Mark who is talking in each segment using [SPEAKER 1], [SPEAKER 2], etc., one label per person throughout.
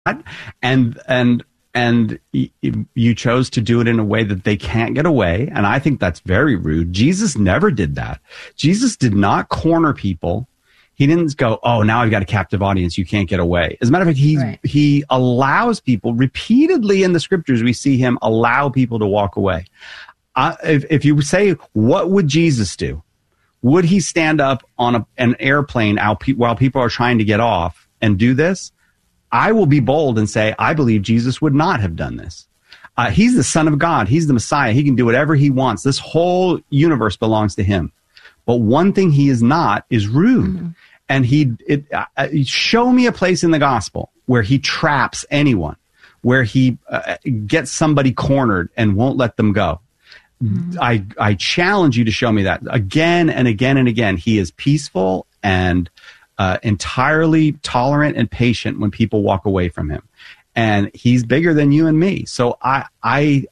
[SPEAKER 1] and you chose to do it in a way that they can't get away. And I think that's very rude. Jesus never did that. Jesus did not corner people. He didn't go, oh, now I've got a captive audience. You can't get away. As a matter of fact, he allows people repeatedly in the scriptures. We see him allow people to walk away. If you say, what would Jesus do? Would he stand up on an airplane while people are trying to get off and do this? I will be bold and say, I believe Jesus would not have done this. He's the Son of God. He's the Messiah. He can do whatever he wants. This whole universe belongs to him. But one thing he is not is rude. Mm-hmm. And show me a place in the gospel where he traps anyone, where he gets somebody cornered and won't let them go. Mm-hmm. I challenge you to show me that again and again and again. He is peaceful and entirely tolerant and patient when people walk away from him, and he's bigger than you and me. So I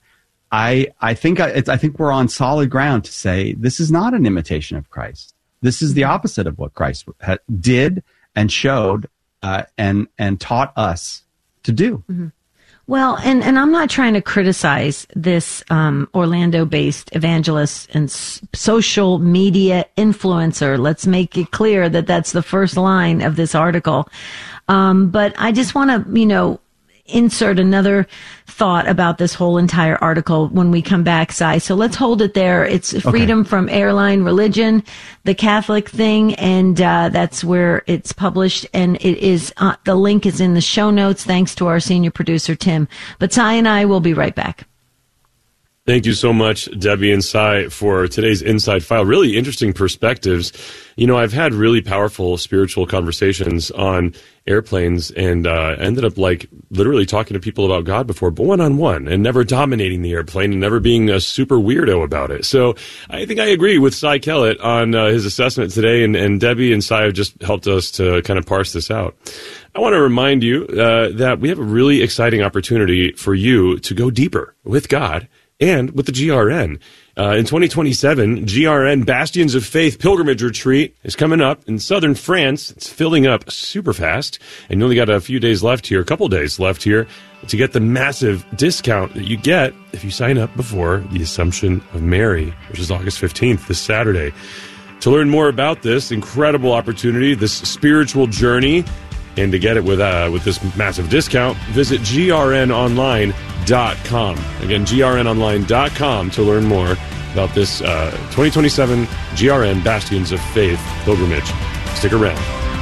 [SPEAKER 1] think we're on solid ground to say this is not an imitation of Christ. This is the opposite of what Christ did and showed and taught us to do.
[SPEAKER 2] Mm-hmm. Well, and I'm not trying to criticize this Orlando-based evangelist and social media influencer. Let's make it clear that that's the first line of this article. But I just want to, insert another thought about this whole entire article when we come back, Si. So let's hold it there. It's freedom from airline religion, the Catholic thing, and that's where it's published. And it is the link is in the show notes, thanks to our senior producer, Tim. But Si and I will be right back.
[SPEAKER 3] Thank you so much, Debbie and Si, for today's Inside File. Really interesting perspectives. I've had really powerful spiritual conversations on airplanes and ended up literally talking to people about God before, but one-on-one, and never dominating the airplane and never being a super weirdo about it. So I think I agree with Si Kellett on his assessment today, and Debbie and Si have just helped us to kind of parse this out. I want to remind you that we have a really exciting opportunity for you to go deeper with God and with the GRN. In 2027, GRN Bastions of Faith Pilgrimage Retreat is coming up in southern France. It's filling up super fast, and you only got a couple days left here to get the massive discount that you get if you sign up before the Assumption of Mary, which is August 15th, this Saturday. To learn more about this incredible opportunity, this spiritual journey, and to get it with this massive discount, visit grnonline.com. Again, grnonline.com to learn more about this 2027 GRN Bastions of Faith pilgrimage. Stick around.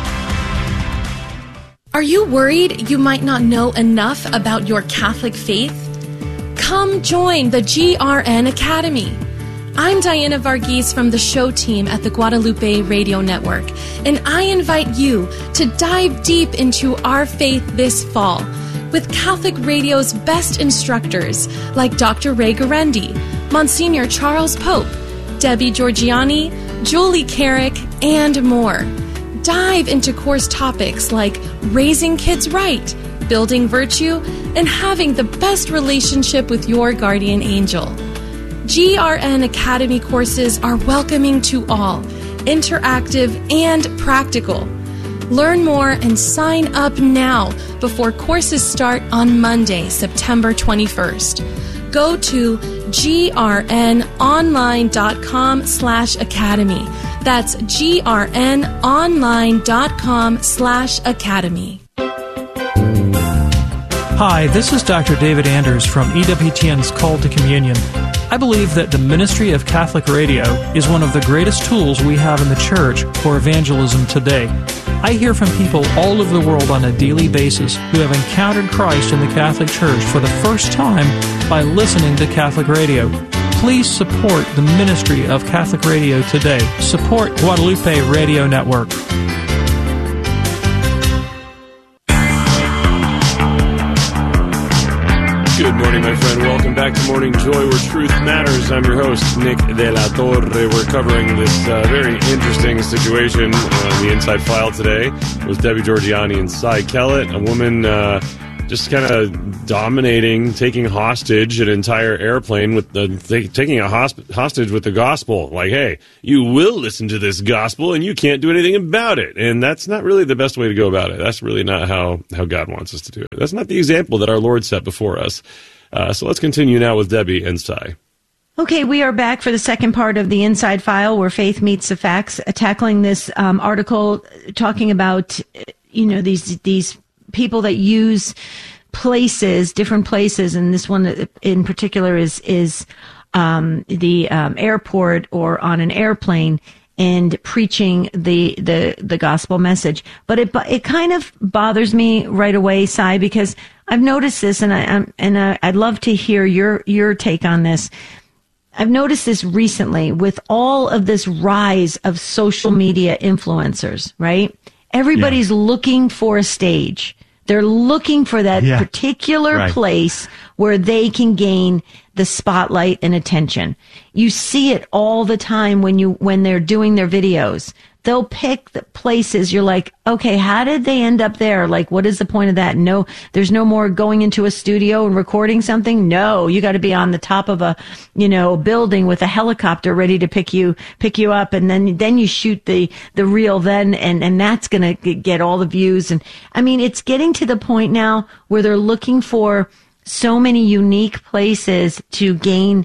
[SPEAKER 4] Are you worried you might not know enough about your Catholic faith? Come join the GRN Academy. I'm Diana Varghese from the show team at the Guadalupe Radio Network, and I invite you to dive deep into our faith this fall with Catholic Radio's best instructors like Dr. Ray Guarendi, Monsignor Charles Pope, Debbie Georgiani, Julie Carrick, and more. Dive into course topics like raising kids right, building virtue, and having the best relationship with your guardian angel. GRN Academy courses are welcoming to all, interactive and practical. Learn more and sign up now before courses start on Monday, September 21st. Go to grnonline.com/academy. That's grnonline.com/academy.
[SPEAKER 5] Hi, this is Dr. David Anders from EWTN's Call to Communion. I believe that the ministry of Catholic Radio is one of the greatest tools we have in the Church for evangelism today. I hear from people all over the world on a daily basis who have encountered Christ in the Catholic Church for the first time by listening to Catholic Radio. Please support the ministry of Catholic Radio today. Support Guadalupe Radio Network.
[SPEAKER 3] Good morning, my friend. Welcome back to Morning Joy, where truth matters. I'm your host, Nick De La Torre. We're covering this very interesting situation on the Inside File today with Debbie Georgiani and Si Kellett, a woman just kind of dominating, taking hostage an entire airplane with taking a hostage with the gospel. Like, hey, you will listen to this gospel and you can't do anything about it. And that's not really the best way to go about it. That's really not how God wants us to do it. That's not the example that our Lord set before us. So let's continue now with Debbie and Cy.
[SPEAKER 2] Okay, we are back for the second part of the Inside File, where faith meets the facts, tackling this article talking about, these people that use places, different places, and this one in particular is the airport or on an airplane, and preaching the gospel message. But it kind of bothers me right away, Cy, because I've noticed this, and I'd love to hear your take on this. I've noticed this recently with all of this rise of social media influencers, right? Everybody's looking for a stage. They're looking for that particular place where they can gain the spotlight and attention. You see it all the time when they're doing their videos. They'll pick the places you're like, okay, how did they end up there? Like, what is the point of that? No, there's no more going into a studio and recording something. No, you got to be on the top of a, building with a helicopter ready to pick you up. And then you shoot the reel then, and that's going to get all the views. And I mean, it's getting to the point now where they're looking for so many unique places to gain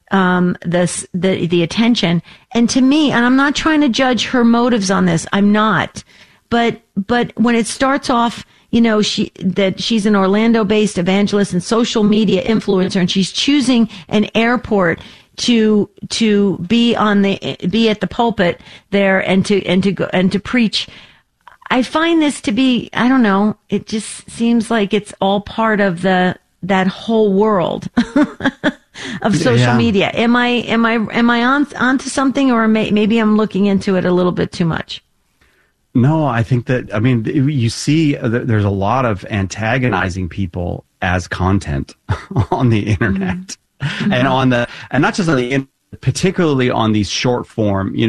[SPEAKER 2] the attention. And to me, and I'm not trying to judge her motives on this, I'm not, but when it starts off, she's an Orlando-based evangelist and social media influencer, and she's choosing an airport to be at the pulpit there and to preach. I find this to be, I don't know, it just seems like it's all part of that whole world of social media. Am I onto something, or maybe I'm looking into it a little bit too much?
[SPEAKER 1] No, I think that, you see there's a lot of antagonizing people as content on the internet. Mm-hmm. and not just on the internet, particularly on these short form, we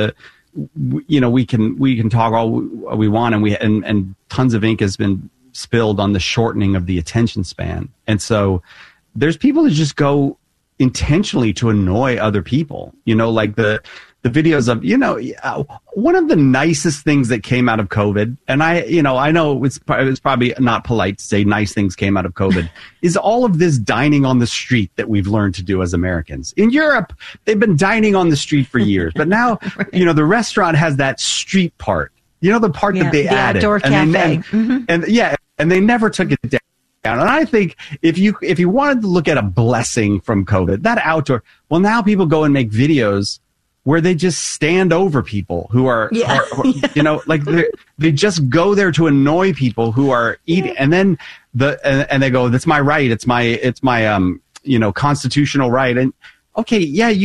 [SPEAKER 1] can talk all we want, and tons of ink has been spilled on the shortening of the attention span. And so there's people that just go intentionally to annoy other people, like the videos of, one of the nicest things that came out of COVID. And I know it's probably not polite to say nice things came out of COVID is all of this dining on the street that we've learned to do as Americans. In Europe, they've been dining on the street for years, but now, right. The restaurant has that street part, the part that they added.
[SPEAKER 2] Outdoor cafe.
[SPEAKER 1] And they never took it down. And I think if you wanted to look at a blessing from COVID, that outdoor, well, now people go and make videos where they just stand over people who are like they just go there to annoy people who are eating, and then and they go, that's my right. It's my constitutional right. And okay,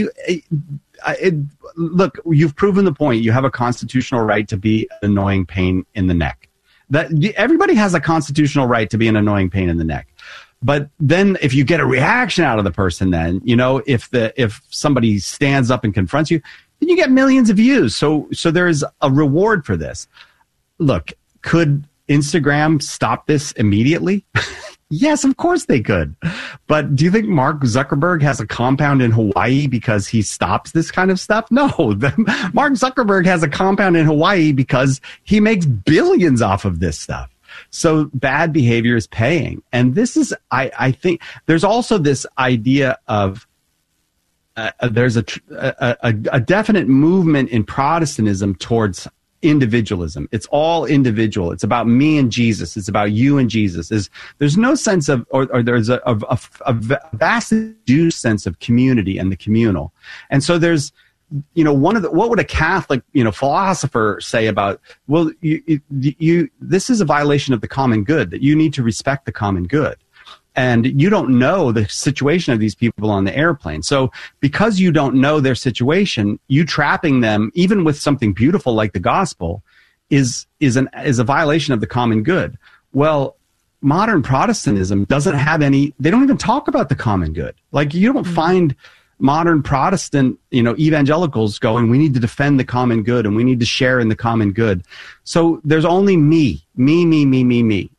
[SPEAKER 1] look, you've proven the point. You have a constitutional right to be an annoying pain in the neck. That everybody has a constitutional right to be an annoying pain in the neck. But then if you get a reaction out of the person, then, if somebody stands up and confronts you, then you get millions of views. So there's a reward for this. Look, could Instagram stop this immediately? Yes, of course they could. But do you think Mark Zuckerberg has a compound in Hawaii because he stops this kind of stuff? No. Mark Zuckerberg has a compound in Hawaii because he makes billions off of this stuff. So bad behavior is paying. And this is, I think, there's also this idea of there's a definite movement in Protestantism towards individualism. It's all individual. It's about me and Jesus. It's about you and Jesus. There's no sense of, or there's a vast reduced sense of community and the communal. And so there's, what would a Catholic, philosopher say about, well, this is a violation of the common good, that you need to respect the common good. And you don't know the situation of these people on the airplane. So because you don't know their situation, you trapping them, even with something beautiful like the gospel, is a violation of the common good. Well, modern Protestantism doesn't have any, they don't even talk about the common good. Like, you don't find modern Protestant, evangelicals going, we need to defend the common good and we need to share in the common good. So there's only me.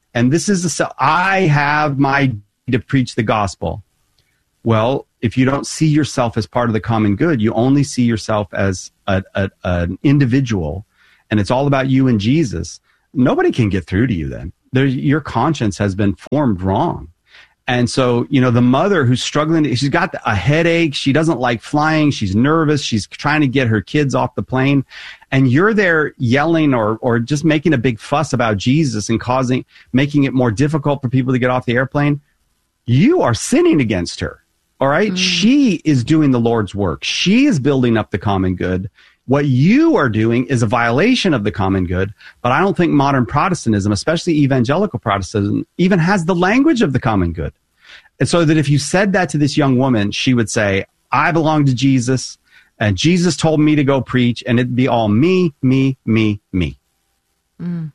[SPEAKER 1] And this is I have my to preach the gospel. Well, if you don't see yourself as part of the common good, you only see yourself as an individual, and it's all about you and Jesus, nobody can get through to you then. Your conscience has been formed wrong. And so, the mother who's struggling, she's got a headache. She doesn't like flying. She's nervous. She's trying to get her kids off the plane. And you're there yelling or just making a big fuss about Jesus and making it more difficult for people to get off the airplane. You are sinning against her. All right. She is doing the Lord's work. She is building up the common good. What you are doing is a violation of the common good. But I don't think modern Protestantism, especially evangelical Protestantism, even has the language of the common good. And so that if you said that to this young woman, she would say, I belong to Jesus, and Jesus told me to go preach, and it'd be all me, me, me, me.
[SPEAKER 2] Mm.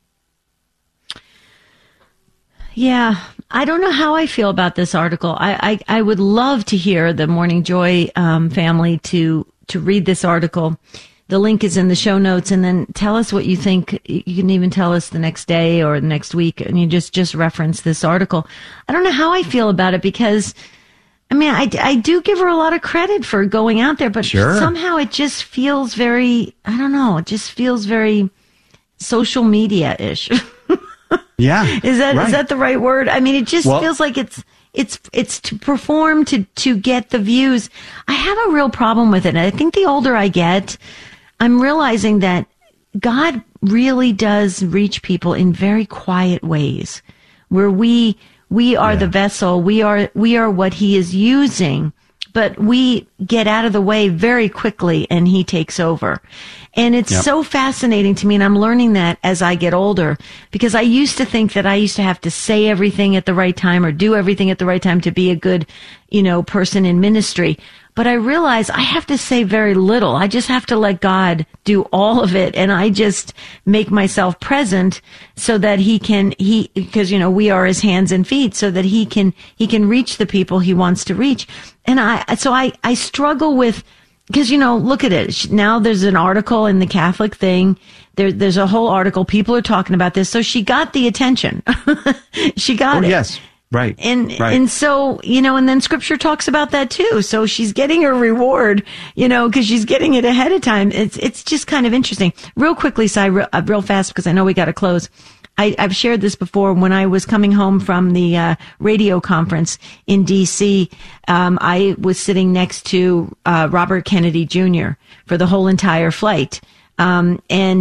[SPEAKER 2] Yeah, I don't know how I feel about this article. I would love to hear the Morning Joy family to read this article. The link is in the show notes, and then tell us what you think. You can even tell us the next day or the next week, and you just reference this article. I don't know how I feel about it because, I do give her a lot of credit for going out there, but somehow it just feels very, it just feels very social media-ish.
[SPEAKER 1] Yeah.
[SPEAKER 2] Is that the right word? It just feels like it's to perform to get the views. I have a real problem with it. And I think the older I get, I'm realizing that God really does reach people in very quiet ways where we are the vessel. We are what he is using, but we get out of the way very quickly and he takes over. And it's so fascinating to me, and I'm learning that as I get older, because I used to think that I used to have to say everything at the right time or do everything at the right time to be a good, person in ministry. But I realize I have to say very little. I just have to let God do all of it, and I just make myself present so that because we are his hands and feet, so that he can reach the people he wants to reach. And I struggle with, because, look at it. Now there's an article in the Catholic thing. There's a whole article. People are talking about this. So she got the attention. She got it.
[SPEAKER 1] Yes. Right.
[SPEAKER 2] And so, and then scripture talks about that too. So she's getting her reward, because she's getting it ahead of time. It's just kind of interesting. Real quickly, Si, real fast, because I know we got to close. I've shared this before. When I was coming home from the radio conference in D.C., I was sitting next to Robert Kennedy Jr. for the whole entire flight. And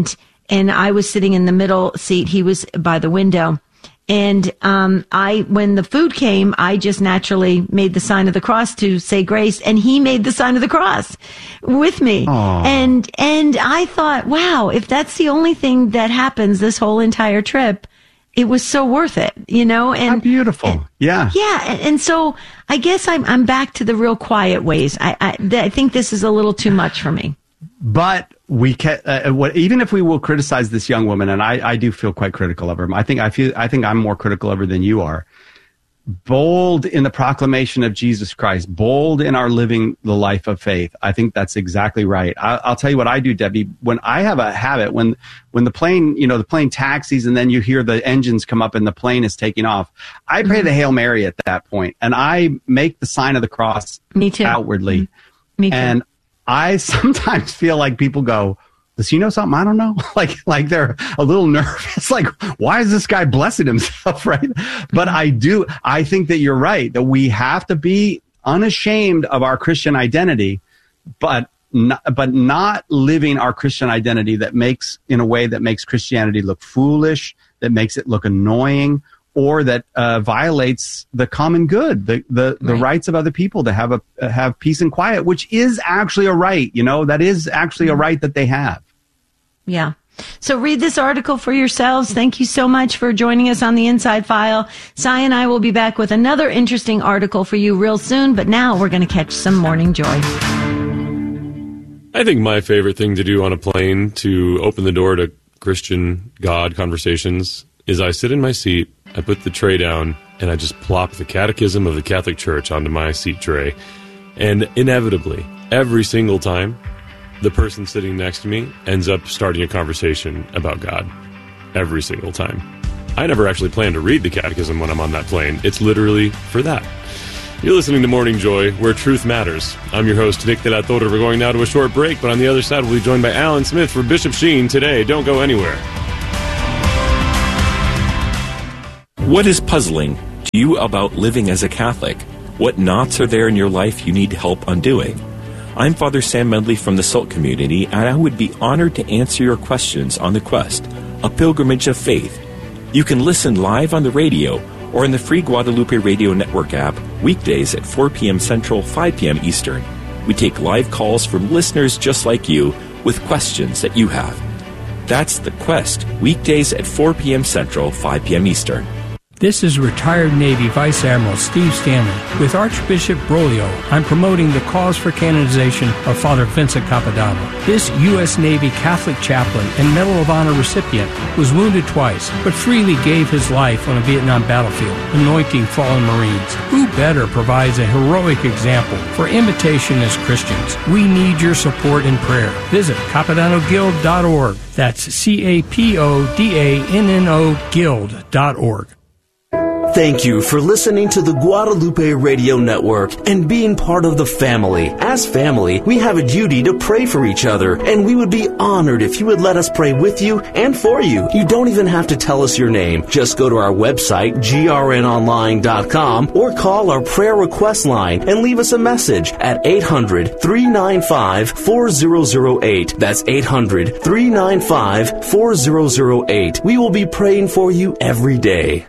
[SPEAKER 2] I was sitting in the middle seat. He was by the window. And when the food came, I just naturally made the sign of the cross to say grace, and he made the sign of the cross with me. Aww. And I thought, wow, if that's the only thing that happens this whole entire trip, it was so worth it, And
[SPEAKER 1] how beautiful. Yeah.
[SPEAKER 2] And so I guess I'm back to the real quiet ways. I think this is a little too much for me.
[SPEAKER 1] But we can, even if we will criticize this young woman, and I do feel quite critical of her. I think I'm more critical of her than you are. Bold in the proclamation of Jesus Christ, bold in our living the life of faith. I think that's exactly right. I'll tell you what I do, Debbie. When I have a habit, when the plane, the plane taxis, and then you hear the engines come up and the plane is taking off, I pray the Hail Mary at that point, and I make the sign of the cross.
[SPEAKER 2] Me too.
[SPEAKER 1] Outwardly.
[SPEAKER 2] Me too.
[SPEAKER 1] And I sometimes feel like people go, does he know something I don't know? Like they're a little nervous. Like, why is this guy blessing himself, right? But I think that you're right, that we have to be unashamed of our Christian identity, but not living our Christian identity in a way that makes Christianity look foolish, that makes it look annoying, or that violates the common good, the rights of other people to have peace and quiet, which is actually a right. That is actually a right that they have.
[SPEAKER 2] Yeah. So read this article for yourselves. Thank you so much for joining us on the Inside File. Si and I will be back with another interesting article for you real soon, but now we're going to catch some morning joy.
[SPEAKER 3] I think my favorite thing to do on a plane to open the door to Christian God conversations is I sit in my seat, I put the tray down, and I just plop the Catechism of the Catholic Church onto my seat tray. And inevitably, every single time, the person sitting next to me ends up starting a conversation about God. Every single time. I never actually plan to read the catechism when I'm on that plane. It's literally for that. You're listening to Morning Joy, where truth matters. I'm your host, Nick De La Torre. We're going now to a short break, but on the other side, we'll be joined by Alan Smith for Bishop Sheen today. Don't go anywhere.
[SPEAKER 6] What is puzzling to you about living as a Catholic? What knots are there in your life you need help undoing? I'm Father Sam Medley from the SALT community, and I would be honored to answer your questions on The Quest, a pilgrimage of faith. You can listen live on the radio or in the free Guadalupe Radio Network app weekdays at 4 p.m. Central, 5 p.m. Eastern. We take live calls from listeners just like you with questions that you have. That's The Quest, weekdays at 4 p.m. Central, 5 p.m. Eastern.
[SPEAKER 7] This is retired Navy Vice Admiral Steve Stanley. With Archbishop Broglio, I'm promoting the cause for canonization of Father Vincent Capodanno. This U.S. Navy Catholic chaplain and Medal of Honor recipient was wounded twice, but freely gave his life on a Vietnam battlefield, anointing fallen Marines. Who better provides a heroic example for imitation as Christians? We need your support and prayer. Visit CapodannoGuild.org. That's CAPODANNO Guild.org.
[SPEAKER 8] Thank you for listening to the Guadalupe Radio Network and being part of the family. As family, we have a duty to pray for each other, and we would be honored if you would let us pray with you and for you. You don't even have to tell us your name. Just go to our website, grnonline.com, or call our prayer request line and leave us a message at 800-395-4008. That's 800-395-4008. We will be praying for you every day.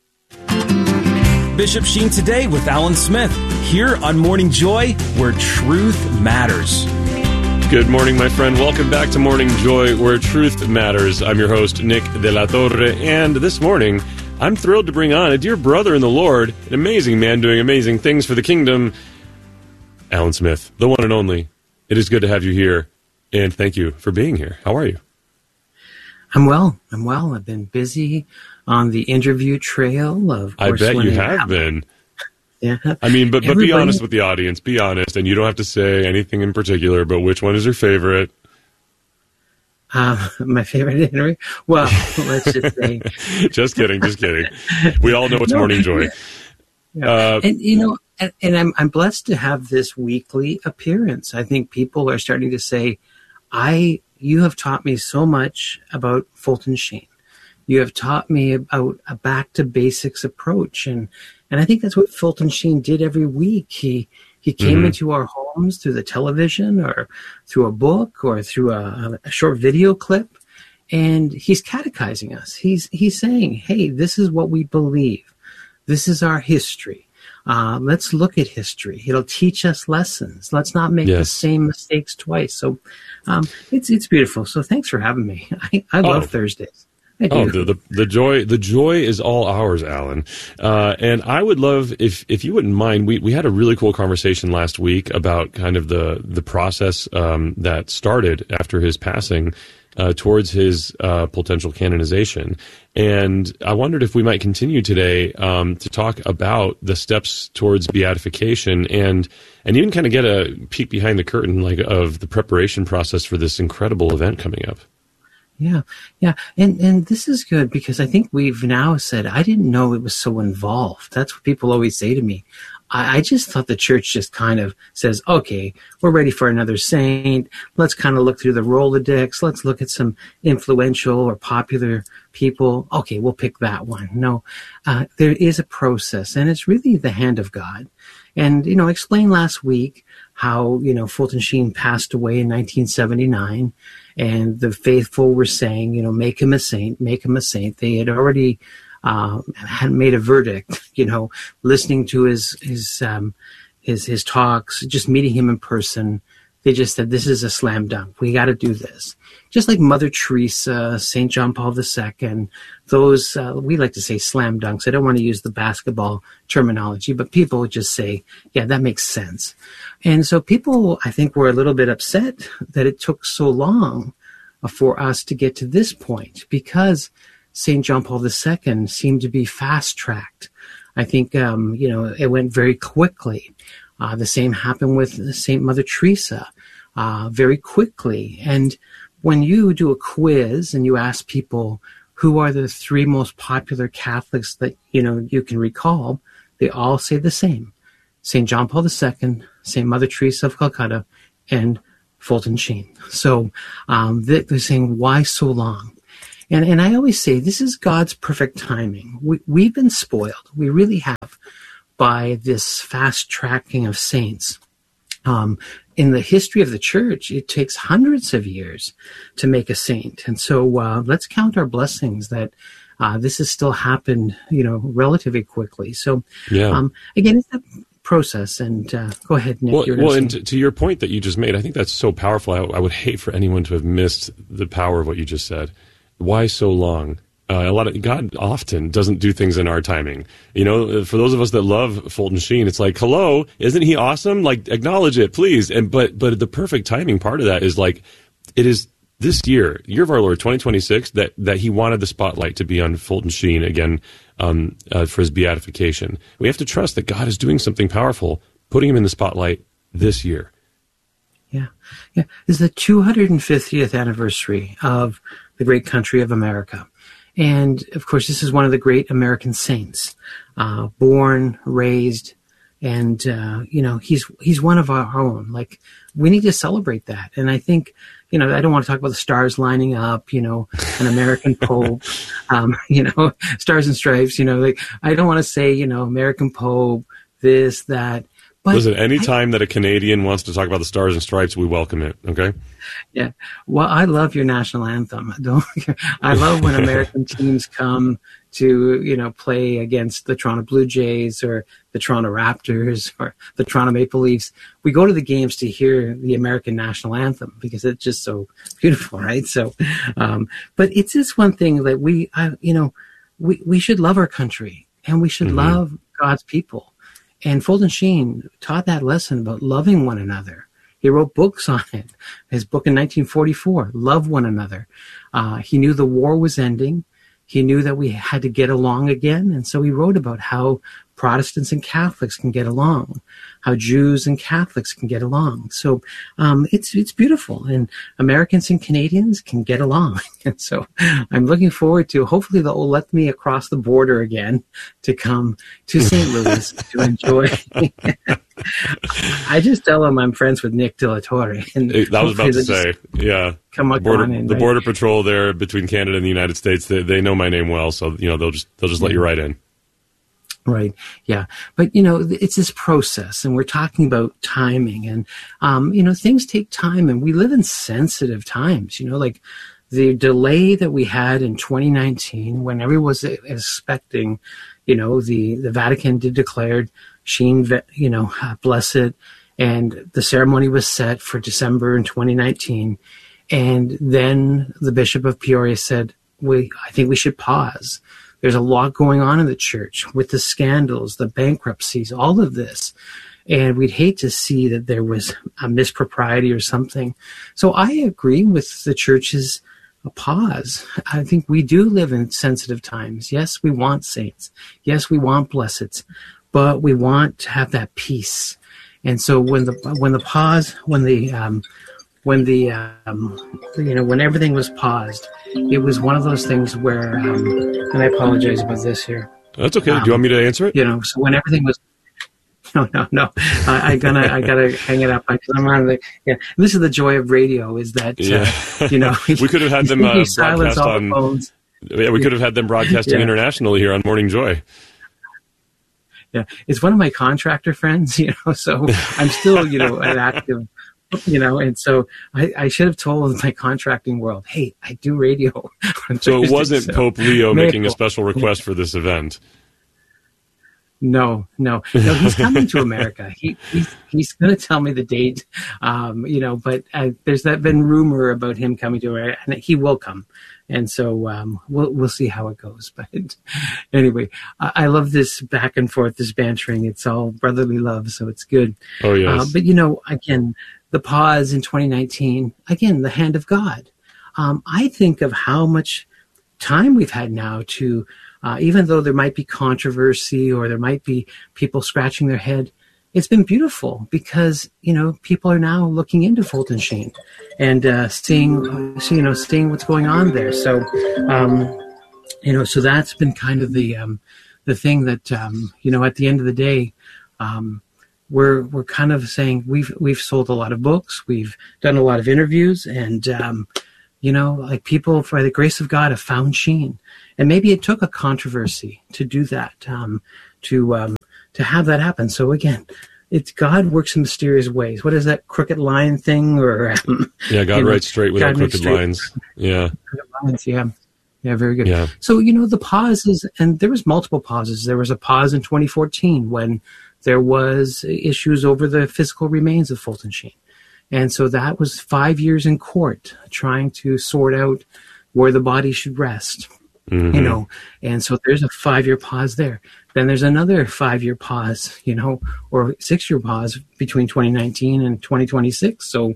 [SPEAKER 9] Bishop Sheen today with Alan Smith, here on Morning Joy, where truth matters.
[SPEAKER 3] Good morning, my friend. Welcome back to Morning Joy, where truth matters. I'm your host, Nick De La Torre, and this morning, I'm thrilled to bring on a dear brother in the Lord, an amazing man doing amazing things for the kingdom, Alan Smith, the one and only. It is good to have you here, and thank you for being here. How are you?
[SPEAKER 10] I'm well. I've been busy on the interview trail. Of course,
[SPEAKER 3] I bet you have been.
[SPEAKER 10] Yeah.
[SPEAKER 3] I mean, but be honest with the audience. Be honest, and you don't have to say anything in particular, but which one is your favorite?
[SPEAKER 10] My favorite interview? Well, let's just say.
[SPEAKER 3] Just kidding. We all know it's Morning Joy.
[SPEAKER 10] Yeah. And I'm blessed to have this weekly appearance. I think people are starting to say, you have taught me so much about Fulton Sheen. You have taught me about a back to basics approach. And I think that's what Fulton Sheen did every week. He came into our homes through the television or through a book or through a short video clip. And he's catechizing us. He's saying, hey, this is what we believe. This is our history. Let's look at history. It'll teach us lessons. Let's not make the same mistakes twice. So it's beautiful. So thanks for having me. I love Thursdays. I do.
[SPEAKER 3] The joy is all ours, Alan. And I would love if you wouldn't mind. We had a really cool conversation last week about kind of the process that started after his passing towards his potential canonization. And I wondered if we might continue today to talk about the steps towards beatification and even kind of get a peek behind the curtain of the preparation process for this incredible event coming up.
[SPEAKER 10] Yeah. And this is good because I think we've now said, I didn't know it was so involved. That's what people always say to me. I just thought the church just kind of says, okay, we're ready for another saint. Let's kind of look through the Rolodex. Let's look at some influential or popular people. Okay, we'll pick that one. No, there is a process, and it's really the hand of God. And, I explained last week how, Fulton Sheen passed away in 1979, and the faithful were saying, make him a saint, make him a saint. They had already hadn't made a verdict, listening to his talks, just meeting him in person. They just said, this is a slam dunk. We got to do this. Just like Mother Teresa, St. John Paul II, those, we like to say slam dunks. I don't want to use the basketball terminology, but people would just say, yeah, that makes sense. And so people, I think, were a little bit upset that it took so long for us to get to this point because St. John Paul II seemed to be fast-tracked. I think, it went very quickly. The same happened with St. Mother Teresa, very quickly. And when you do a quiz and you ask people, who are the three most popular Catholics that, you can recall, they all say the same. St. John Paul II, St. Mother Teresa of Calcutta, and Fulton Sheen. So they're saying, why so long? And I always say, this is God's perfect timing. We've been spoiled. We really have, by this fast tracking of saints. In the history of the church, it takes hundreds of years to make a saint. And so let's count our blessings that this has still happened, relatively quickly. So again, it's a process. And go ahead, Nick.
[SPEAKER 3] And to your point that you just made, I think that's so powerful. I would hate for anyone to have missed the power of what you just said. Why so long? God often doesn't do things in our timing. For those of us that love Fulton Sheen, it's like, hello, isn't he awesome? Like, acknowledge it, please. But the perfect timing part of that is like, it is this year of our Lord 2026 that he wanted the spotlight to be on Fulton Sheen again for his beatification. We have to trust that God is doing something powerful, putting him in the spotlight this year.
[SPEAKER 10] Yeah. This is the 250th anniversary of the great country of America. And, of course, this is one of the great American saints, born, raised, and, he's one of our own. Like, we need to celebrate that. And I think, I don't want to talk about the stars lining up, an American Pope, stars and stripes, I don't want to say, American Pope, this, that. But
[SPEAKER 3] listen, anytime that a Canadian wants to talk about the Stars and Stripes, we welcome it, okay?
[SPEAKER 10] Yeah. Well, I love your national anthem. I love when American teams come to, play against the Toronto Blue Jays or the Toronto Raptors or the Toronto Maple Leafs. We go to the games to hear the American national anthem because it's just so beautiful, right? So, but it's just one thing that we should love our country and we should love God's people. And Fulton Sheen taught that lesson about loving one another. He wrote books on it. His book in 1944, Love One Another. He knew the war was ending. He knew that we had to get along again. And so he wrote about how Protestants and Catholics can get along, how Jews and Catholics can get along. So it's beautiful. And Americans and Canadians can get along. And so I'm looking forward to, hopefully they'll let me across the border again to come to St. Louis to enjoy. I just tell them I'm friends with Nick De La Torre. And
[SPEAKER 3] I was about to say, yeah.
[SPEAKER 10] Come on,
[SPEAKER 3] the Border Patrol there between Canada and the United States, they know my name well. So, they'll just let you right in.
[SPEAKER 10] Right. Yeah. But, it's this process and we're talking about timing and, things take time and we live in sensitive times, like the delay that we had in 2019 when everyone was expecting, the Vatican did declare Sheen, blessed, and the ceremony was set for December in 2019. And then the Bishop of Peoria said, I think we should pause. There's a lot going on in the church with the scandals, the bankruptcies, all of this. And we'd hate to see that there was a mispropriety or something. So I agree with the church's pause. I think we do live in sensitive times. Yes, we want saints. Yes, we want blesseds, but we want to have that peace. And so when everything was paused, it was one of those things where, and I apologize about this here.
[SPEAKER 3] That's okay. Do you want me to answer it?
[SPEAKER 10] So when everything was, no. I gotta hang it up because I'm on the. Yeah, this is the joy of radio is that
[SPEAKER 3] we could have had them broadcast on.
[SPEAKER 10] Phones.
[SPEAKER 3] Yeah, we could have had them broadcasting internationally here on Morning Joy.
[SPEAKER 10] Yeah, it's one of my contractor friends, so I'm still, an active. And so I should have told my contracting world, hey, I do radio.
[SPEAKER 3] So it wasn't Pope Leo making a special request for this event.
[SPEAKER 10] No, he's coming to America. He's going to tell me the date, but there's been rumor about him coming to America, and he will come. And so we'll see how it goes. But anyway, I love this back and forth, this bantering. It's all brotherly love, so it's good.
[SPEAKER 3] Oh, yes.
[SPEAKER 10] But, again, the pause in 2019, again, the hand of God. I think of how much time we've had now to, even though there might be controversy or there might be people scratching their head, it's been beautiful because, people are now looking into Fulton Sheen and seeing what's going on there. So So that's been kind of the thing that, at the end of the day, we're kind of saying we've sold a lot of books, we've done a lot of interviews, and, like people, by the grace of God, have found Sheen. And maybe it took a controversy to do that, to have that happen. So again, it's God works in mysterious ways. What is that crooked line thing? Or
[SPEAKER 3] God writes straight without crooked lines. Yeah.
[SPEAKER 10] Yeah, very good.
[SPEAKER 3] Yeah.
[SPEAKER 10] So, the pauses, and there was multiple pauses. There was a pause in 2014 when there was issues over the physical remains of Fulton Sheen. And so that was 5 years in court trying to sort out where the body should rest, and so there's a 5-year pause there. Then there's another 5-year pause, or 6-year pause between 2019 and 2026. So,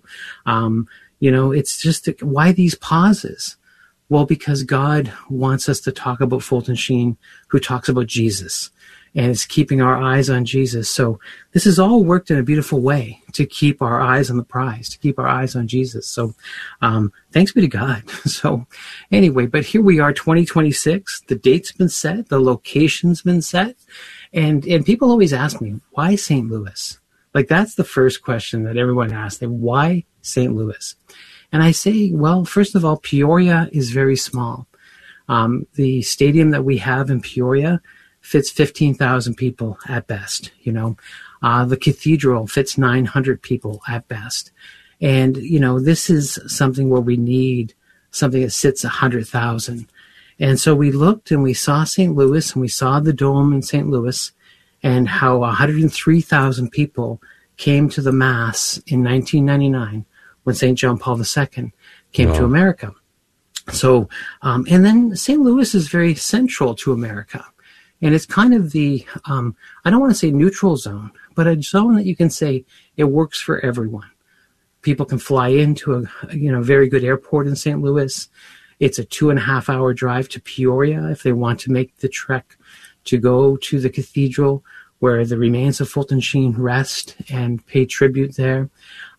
[SPEAKER 10] it's just why these pauses? Well, because God wants us to talk about Fulton Sheen, who talks about Jesus, and it's keeping our eyes on Jesus. So this has all worked in a beautiful way to keep our eyes on the prize, to keep our eyes on Jesus. So thanks be to God. So anyway, but here we are, 2026. The date's been set. The location's been set. And people always ask me, why St. Louis? Like, that's the first question that everyone asks. Why St. Louis? And I say, well, first of all, Peoria is very small. The stadium that we have in Peoria fits 15,000 people at best. The cathedral fits 900 people at best. And, this is something where we need something that sits 100,000. And so we looked and we saw St. Louis, and we saw the Dome in St. Louis, and how 103,000 people came to the Mass in 1999 when St. John Paul II came to America. So, and then St. Louis is very central to America. And it's kind of the, I don't want to say neutral zone, but a zone that you can say it works for everyone. People can fly into a very good airport in St. Louis. It's a 2.5-hour drive to Peoria if they want to make the trek to go to the cathedral where the remains of Fulton Sheen rest and pay tribute there.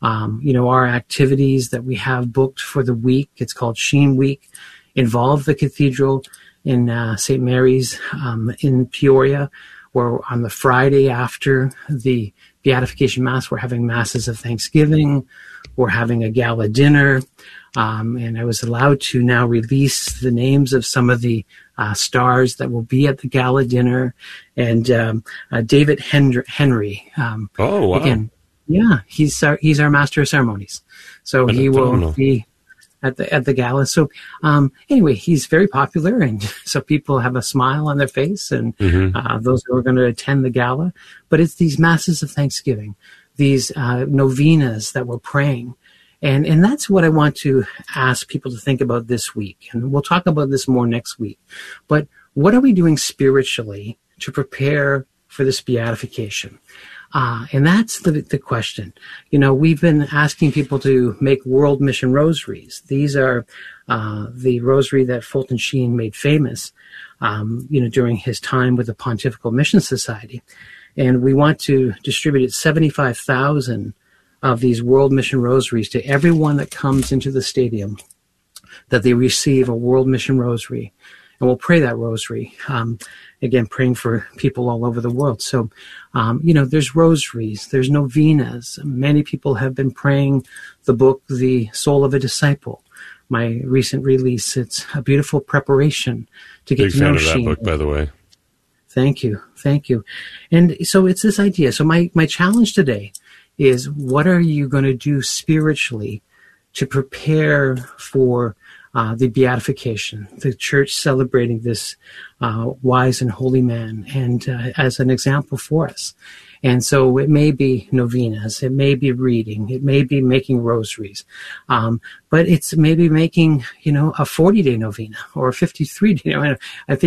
[SPEAKER 10] Our activities that we have booked for the week, it's called Sheen Week, involve the cathedral in St. Mary's in Peoria, where on the Friday after the Beatification Mass, we're having masses of Thanksgiving, we're having a gala dinner, and I was allowed to now release the names of some of the stars that will be at the gala dinner, and David Henry.
[SPEAKER 3] Oh, wow.
[SPEAKER 10] Again, yeah, he's our master of ceremonies, so he will be at the gala. So anyway, he's very popular, and so people have a smile on their face, and those who are going to attend the gala. But it's these masses of Thanksgiving, these novenas that we're praying. And that's what I want to ask people to think about this week. And we'll talk about this more next week. But what are we doing spiritually to prepare for this beatification? And that's the question. We've been asking people to make World Mission Rosaries. These are the rosary that Fulton Sheen made famous, during his time with the Pontifical Mission Society. And we want to distribute 75,000 of these World Mission Rosaries to everyone that comes into the stadium, that they receive a World Mission Rosary. And we'll pray that rosary, again, praying for people all over the world. So, there's rosaries, there's novenas. Many people have been praying the book, The Soul of a Disciple, my recent release. It's a beautiful preparation to get to know Sheen. Big fan of that book,
[SPEAKER 3] by the way.
[SPEAKER 10] Thank you. And so it's this idea. So my challenge today is, what are you going to do spiritually to prepare for the beatification, the church celebrating this wise and holy man, and as an example for us. And so it may be novenas, it may be reading, it may be making rosaries, but it's maybe making, a 40-day novena or a 53-day novena.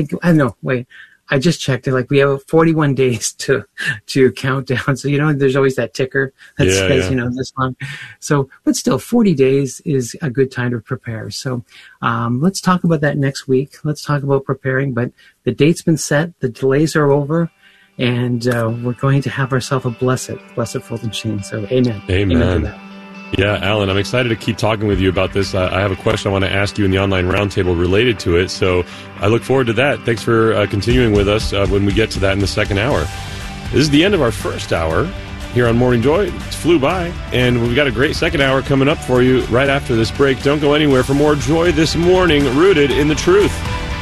[SPEAKER 10] I just checked it. We have 41 days to count down. So, there's always that ticker that says, this long. So, but still 40 days is a good time to prepare. So, let's talk about that next week. Let's talk about preparing, but the date's been set. The delays are over, and we're going to have ourselves a blessed Fulton Sheen. So, amen.
[SPEAKER 3] Amen.
[SPEAKER 10] To that.
[SPEAKER 3] Yeah, Alan, I'm excited to keep talking with you about this. I have a question I want to ask you in the online roundtable related to it, so I look forward to that. Thanks for continuing with us when we get to that in the second hour. This is the end of our first hour here on Morning Joy. It flew by, and we've got a great second hour coming up for you right after this break. Don't go anywhere for more Joy This Morning, rooted in the truth.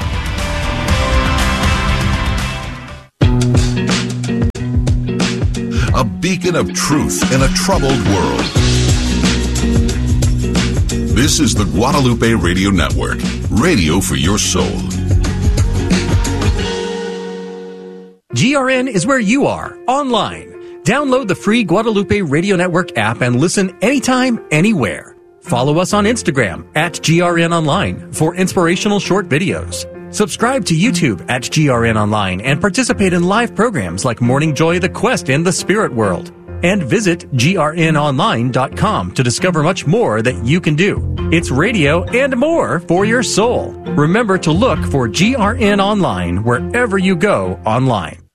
[SPEAKER 11] A beacon of truth in a troubled world. This is the Guadalupe Radio Network, radio for your soul.
[SPEAKER 12] GRN is where you are, online. Download the free Guadalupe Radio Network app and listen anytime, anywhere. Follow us on Instagram at GRN Online for inspirational short videos. Subscribe to YouTube at GRN Online and participate in live programs like Morning Joy, The Quest, and The Spirit World. And visit grnonline.com to discover much more that you can do. It's radio and more for your soul. Remember to look for GRN Online wherever you go online.